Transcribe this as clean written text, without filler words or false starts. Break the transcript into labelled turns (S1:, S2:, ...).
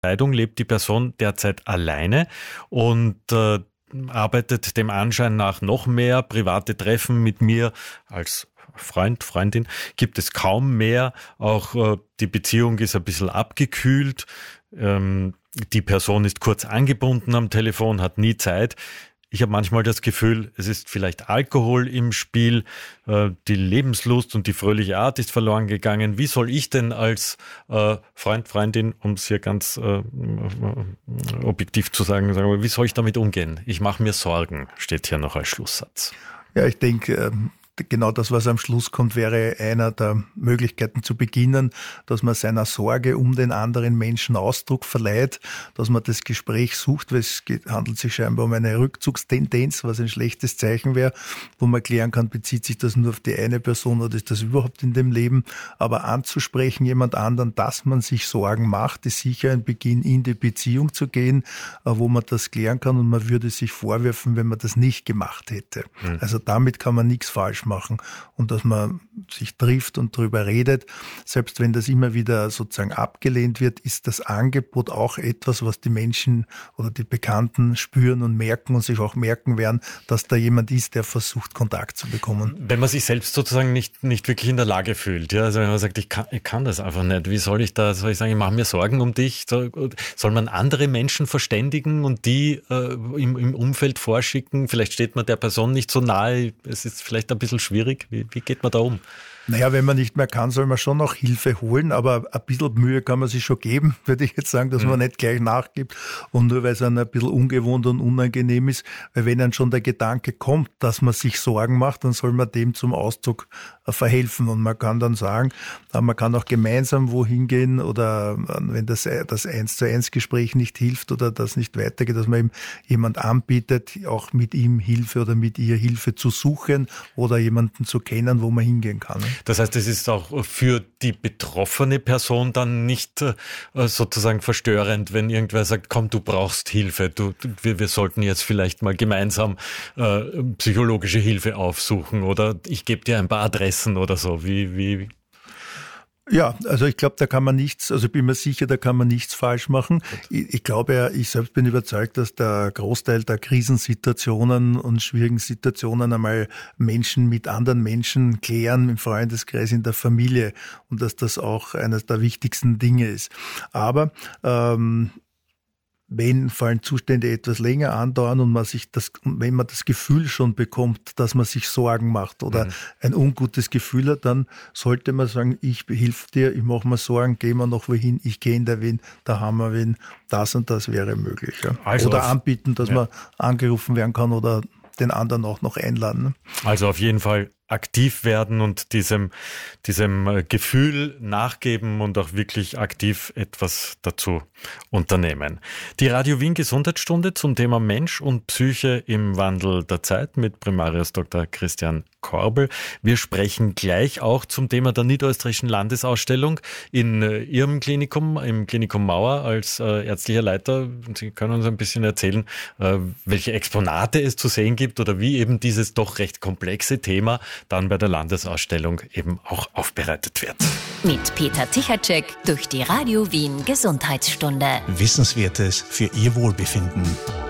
S1: Scheidung lebt die Person derzeit alleine und arbeitet dem Anschein nach noch mehr. Private Treffen mit mir als Freund, Freundin gibt es kaum mehr. Auch die Beziehung ist ein bisschen abgekühlt. Die Person ist kurz angebunden am Telefon, hat nie Zeit. Ich habe manchmal das Gefühl, es ist vielleicht Alkohol im Spiel, die Lebenslust und die fröhliche Art ist verloren gegangen. Wie soll ich denn als Freund, Freundin, um es hier ganz objektiv zu sagen, wie soll ich damit umgehen? Ich mache mir Sorgen, steht hier noch als Schlusssatz.
S2: Ja, ich denke, genau das, was am Schluss kommt, wäre einer der Möglichkeiten zu beginnen, dass man seiner Sorge um den anderen Menschen Ausdruck verleiht, dass man das Gespräch sucht, weil es handelt sich scheinbar um eine Rückzugstendenz, was ein schlechtes Zeichen wäre, wo man klären kann, bezieht sich das nur auf die eine Person oder ist das überhaupt in dem Leben. Aber anzusprechen jemand anderen, dass man sich Sorgen macht, ist sicher ein Beginn, in die Beziehung zu gehen, wo man das klären kann und man würde sich vorwerfen, wenn man das nicht gemacht hätte. Also damit kann man nichts falsch machen. Und dass man sich trifft und darüber redet, selbst wenn das immer wieder sozusagen abgelehnt wird, ist das Angebot auch etwas, was die Menschen oder die Bekannten spüren und merken und sich auch merken werden, dass da jemand ist, der versucht, Kontakt zu bekommen.
S1: Wenn man sich selbst sozusagen nicht wirklich in der Lage fühlt, ja, also wenn man sagt, ich kann das einfach nicht, wie soll ich sagen, ich mache mir Sorgen um dich, soll man andere Menschen verständigen und die im Umfeld vorschicken, vielleicht steht man der Person nicht so nahe, es ist vielleicht ein bisschen schwierig. Wie geht man da um?
S2: Naja, wenn man nicht mehr kann, soll man schon auch Hilfe holen, aber ein bisschen Mühe kann man sich schon geben, würde ich jetzt sagen, dass man nicht gleich nachgibt und nur weil es einem ein bisschen ungewohnt und unangenehm ist, weil wenn dann schon der Gedanke kommt, dass man sich Sorgen macht, dann soll man dem zum Ausdruck verhelfen und man kann dann sagen, man kann auch gemeinsam wohin gehen oder wenn das 1:1 Gespräch nicht hilft oder das nicht weitergeht, dass man ihm jemand anbietet, auch mit ihm Hilfe oder mit ihr Hilfe zu suchen oder jemanden zu kennen, wo man hingehen kann.
S1: Das heißt, es ist auch für die betroffene Person dann nicht sozusagen verstörend, wenn irgendwer sagt, komm, du brauchst Hilfe, wir sollten jetzt vielleicht mal gemeinsam psychologische Hilfe aufsuchen oder ich gebe dir ein paar Adressen oder so. Wie?
S2: Ja, also ich glaube, da kann man nichts, also ich bin mir sicher, da kann man nichts falsch machen. Ich glaube, ich selbst bin überzeugt, dass der Großteil der Krisensituationen und schwierigen Situationen einmal Menschen mit anderen Menschen klären, im Freundeskreis, in der Familie und dass das auch eines der wichtigsten Dinge ist. Aber wenn vor allem Zustände etwas länger andauern und wenn man das Gefühl schon bekommt, dass man sich Sorgen macht oder ein ungutes Gefühl hat, dann sollte man sagen, ich helfe dir, ich mache mir Sorgen, gehen wir noch wohin, ich kenne da wen, da haben wir wen, das und das wäre möglich. Ja. Also oder anbieten, dass man angerufen werden kann oder den anderen auch noch einladen. Ne?
S1: Also auf jeden Fall aktiv werden und diesem Gefühl nachgeben und auch wirklich aktiv etwas dazu unternehmen. Die Radio Wien Gesundheitsstunde zum Thema Mensch und Psyche im Wandel der Zeit mit Primarius Dr. Christian Korbel. Wir sprechen gleich auch zum Thema der Niederösterreichischen Landesausstellung in Ihrem Klinikum, im Klinikum Mauer als ärztlicher Leiter. Sie können uns ein bisschen erzählen, welche Exponate es zu sehen gibt oder wie eben dieses doch recht komplexe Thema dann bei der Landesausstellung eben auch aufbereitet wird.
S3: Mit Peter Tichatschek durch die Radio Wien Gesundheitsstunde.
S4: Wissenswertes für Ihr Wohlbefinden.